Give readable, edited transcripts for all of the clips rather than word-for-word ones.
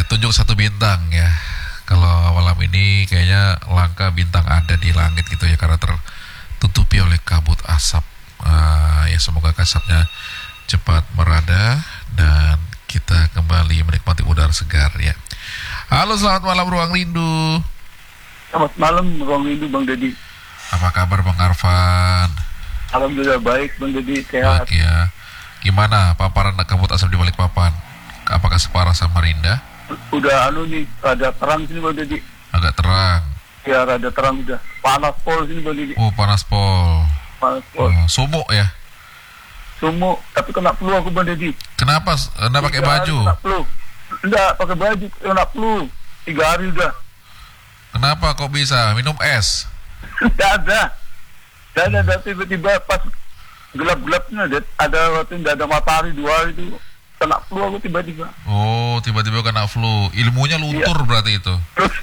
tunjuk satu bintang ya. Kalau malam ini kayaknya langka bintang ada di langit gitu ya, karena tertutupi oleh kabut asap. Ya semoga asapnya cepat merada dan kita kembali menikmati udara segar ya. Halo, selamat malam Ruang Rindu. Selamat malam Ruang Rindu, Bang Deddy. Apa kabar Bang Arfan? Alhamdulillah baik, Bang Deddy, sehat. Baik ya. Gimana paparan kabut asap di Balikpapan? Apakah separah Samarinda? Udah nih, rada terang sini Bang Deddy. Agak terang. Ya rada terang udah. Panas pol sini Bang Deddy. Oh, panas pol. Panas pol. Sumuk ya? Sumuk, tapi kena flu aku Bang Deddy. Kenapa? Anda pakai baju? Kena flu. Enggak, pakai baju, kena flu. 3 hari udah. Kenapa kok bisa? Minum es? Enggak ada. Tiba-tiba pas gelap-gelapnya ada waktu tidak ada matahari 2 hari itu kena flu aku tiba-tiba. Oh, tiba-tiba kena flu. Ilmunya luntur iya. Berarti itu.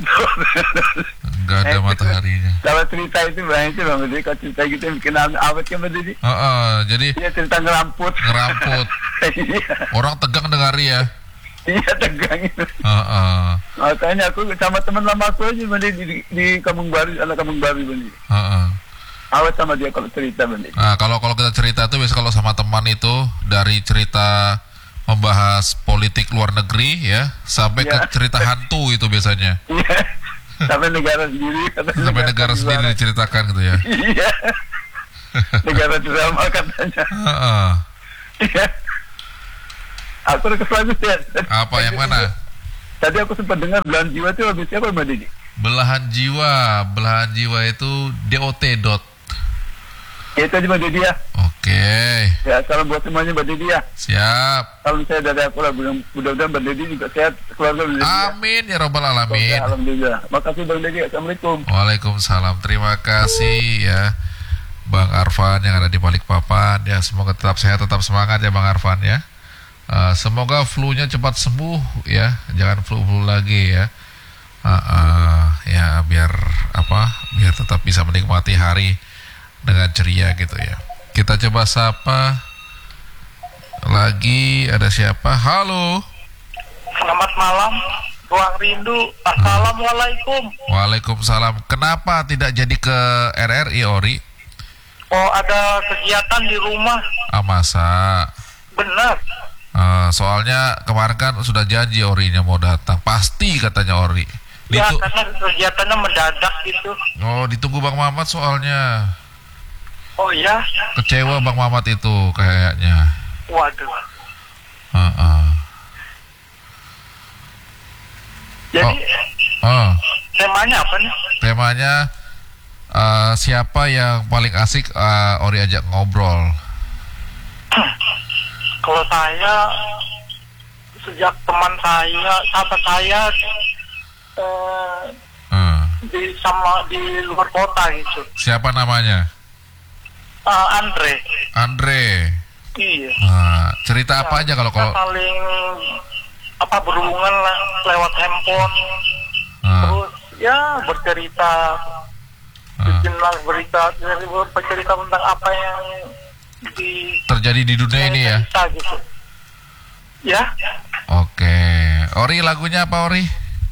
Enggak ada mataharinya. Kalau cerita itu banyak sih Bang Deddy. Kalau cerita gitu bikin awet kan Bang Deddy. Jadi iya, cerita ngeramput. Orang tegang dengar ya. Iya, tegang itu. Makanya aku sama teman lama aku aja Bang Deddy di Kampung Baru, anak Kampung Baru Bang Deddy. Awet sama dia kalau cerita Bang Deddy. Nah, kalau kita cerita tuh biasa kalau sama teman itu dari cerita membahas politik luar negeri ya sampai ke cerita hantu itu biasanya. Iya. Sampai negara sendiri. Sampai negara sendiri diceritakan gitu ya. Iya. Negara drama katanya. Iya. Aku kesal ya. Apa yang mana? Tadi aku sempat dengar belahan jiwa itu habis siapa Mbak Didi? Belahan jiwa itu DOT. Itu aja Mbak Didi ya. Oke. Ya, salam buat semuanya Mbak Didi ya. Siap. Salam saya dari aku lah, mudah-mudahan Mbak Didi juga sehat, keluarga Mbak Didi. Amin ya robbal alamin. Alhamdulillah. Makasih Bang Didi. Assalamualaikum. Waalaikumsalam. Terima kasih ya Bang Arfan yang ada di Balikpapan ya. Semoga tetap sehat, tetap semangat ya Bang Arfan ya. Semoga flu-nya cepat sembuh ya. Jangan flu lagi ya. Ya biar tetap bisa menikmati hari dengan ceria gitu ya. Kita coba sapa lagi, ada siapa? Halo. Selamat malam, Ruang Rindu. Assalamualaikum. Waalaikumsalam. Kenapa tidak jadi ke RRI Ori? Oh, ada kegiatan di rumah. Masa? Benar. Soalnya kemarin kan sudah janji Orinya mau datang. Pasti katanya Ori. Ya, karena kegiatannya mendadak gitu. Oh, ditunggu Bang Mamat soalnya. Oh ya? Kecewa Bang Mamat itu kayaknya. Waduh. Jadi temanya apa nih? Temanya siapa yang paling asik Ori ajak ngobrol? Kalau saya sejak teman saya, sahabat saya di luar kota gitu. Siapa namanya? Andre. Iya. Cerita apa aja kalau saling berhubungan lah lewat handphone. Terus ya bercerita sejenak bercerita tentang apa yang terjadi di dunia ini ya. Gitu. Ya. Oke. Ori, lagunya apa Ori?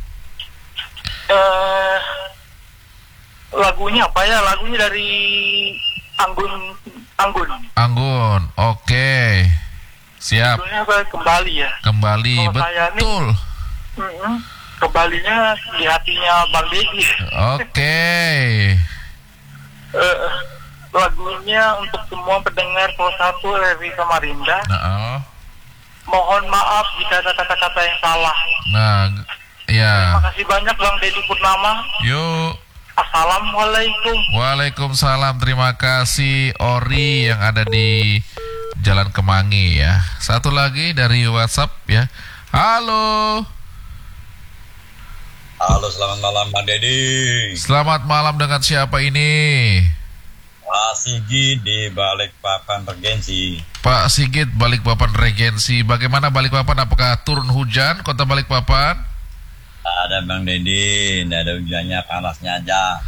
Lagunya apa ya? Lagunya dari Anggun. Oke. Siap. Judulnya Kembali ya. Kembali. Betul. Kembalinya di hatinya Bang Deddy. Oke. Lagunya untuk semua pendengar 01 RRI Samarinda. Mohon maaf jika ada kata-kata yang salah. Ya. Terima kasih banyak Bang Deddy Purnama. Yuk. Assalamualaikum. Waalaikumsalam. Terima kasih Ori yang ada di Jalan Kemangi ya. Satu lagi dari WhatsApp ya. Halo. Halo, selamat malam Bang Deddy. Selamat malam, dengan siapa ini? Pak Sigit di Balikpapan Regensi. Pak Sigit, Balikpapan Regensi. Bagaimana Balikpapan? Apakah turun hujan kota Balikpapan? Ada Bang Deddy, tidak ada hujannya, panasnya aja.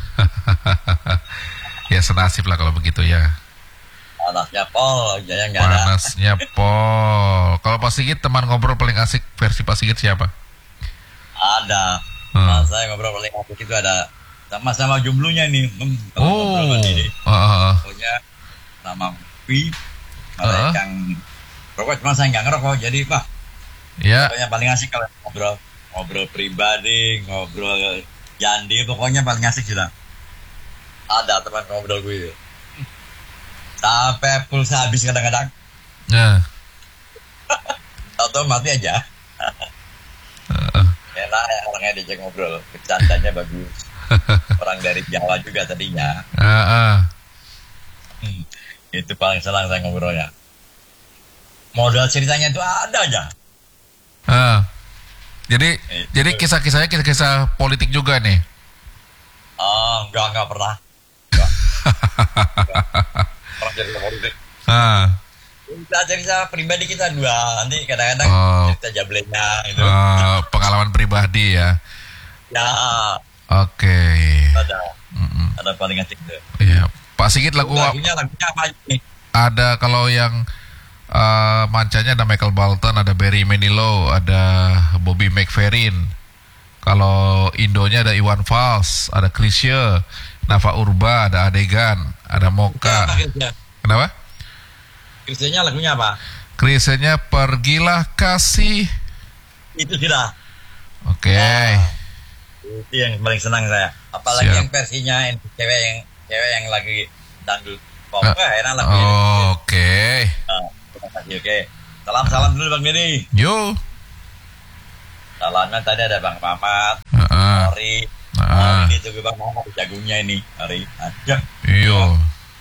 Ya senasib lah kalau begitu ya. Panasnya pol, hujannya nggak ada. Panasnya pol. Kalau Pak Sigit, teman ngobrol paling asik versi Pak Sigit siapa? Ada. Nah, saya ngobrol paling asik itu ada sama-sama jomblonya nih. Ngobrol ini. Pokoknya sama Pi, ada yang rokok, cuma saya nggak ngerokok, jadi Pak. Ya. Pokoknya paling asik kalau ngobrol pribadi, ngobrol jandi, pokoknya paling asik sudah. Ada teman ngobrol gue. Sampai pulsa habis kadang-kadang. Ya. Atau mati aja. Enak ya orangnya diajak ngobrol, bercandanya bagus. Orang dari Jawa juga tadinya. Itu paling senang saya ngobrolnya. Modal ceritanya itu ada aja. Jadi kisah-kisahnya kisah-kisah politik juga nih. Enggak pernah. Pernah cerita politik. Cerita pribadi kita dua, nanti kadang-kadang cerita jablenya itu. Pengalaman pribadi ya. Ya. Oke. Ada paling asik tuh. Iya. Pak Sigit lagunya apa ini? Ada kalau yang mancanya ada Michael Bolton, ada Barry Manilow, ada Bobby McFerrin. Kalau Indonya ada Iwan Fals, ada Chrisye, Nafa Urba, ada Adegan, ada Moka. Kenapa? Chrisye-nya lagunya apa? Chrisye-nya Pergilah Kasih. Itu sudah. Oke. Itu yang paling senang saya. Apalagi yang versinya cewek yang lagi dangdut pop. Enak lagunya. Oke. Oke. Salam dulu Bang Deddy. Yo. Salamnya tadi ada Bang Mamat, Ori. Ini tuh Bang Mamat jagungnya ini. Ori. Aja. Iyo.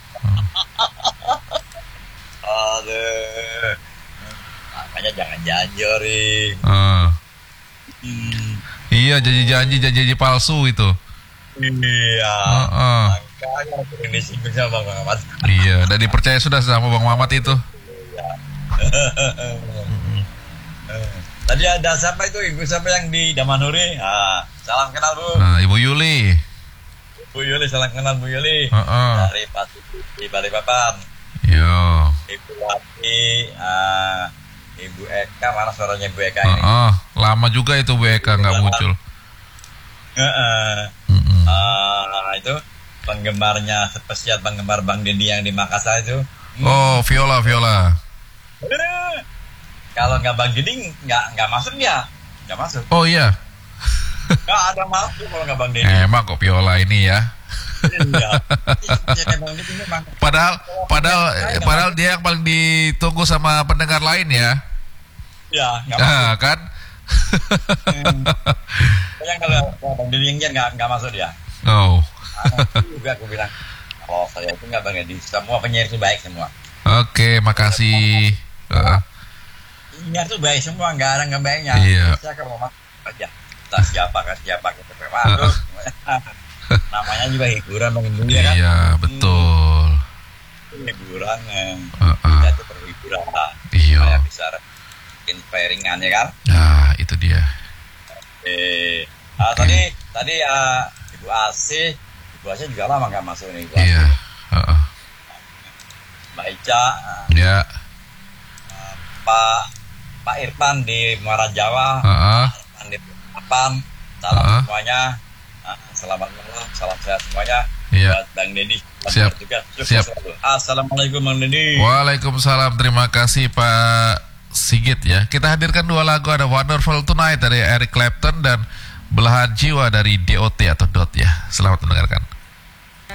Aduh. Makanya jangan janji Ori. Iya, janji palsu itu. Iya. Makanya sering disinggung sama Bang Mamat. Iya, dan dipercaya sudah sama Bang Mamat itu. Tadi ada siapa itu ibu siapa yang di Damanhuri? Salam kenal Bu. Ibu Yuli. Bu Yuli, salam kenal Bu Yuli. Dari di Balikpapan. Yo. Ibu Wati, Ibu Eka, mana suaranya Ibu Eka ini? Lama juga itu Bu Eka nggak muncul. Itu penggemarnya spesial penggemar Bang Deddy yang di Makassar itu. Viola. Kalau nggak Bang Deddy nggak masuk dia, nggak masuk. Oh iya. Nggak ada masuk kalau nggak Bang Deddy. Emang kok Viola ini ya. Iya. Padahal dia yang paling ditunggu sama pendengar lain ya. Ya, nggak masuk. Kan? Yang kalau Bang Deddy nggak masuk dia. Juga aku bilang kalau saya itu nggak Bang Deddy, semua penyiar itu baik semua. Oke, makasih. Penyiar itu baik semua, nggak ada nggak baiknya. Iya. Saya kalau mau aja, siapa gitu. Waduh. Namanya juga hiburan Bang Deddy kan. Iya, betul. Hiburan kita itu perlu hiburan. Iya. Supaya bisa inspiringan ya kan. Nah, itu dia. Tadi Ibu Asih juga lama nggak masuk nih. Iya. Mbak Ica. Ya. Pak Irfan di Muara Jawa. Irfan di Balikpapan. Salam semuanya. Selamat malam, salam sehat semuanya. Buat Bang Deddy. Siap. Assalamualaikum Bang Deddy. Waalaikumsalam. Terima kasih Pak Sigit ya. Kita hadirkan dua lagu, ada Wonderful Tonight dari Eric Clapton dan Belahan Jiwa dari DOT atau Dot ya.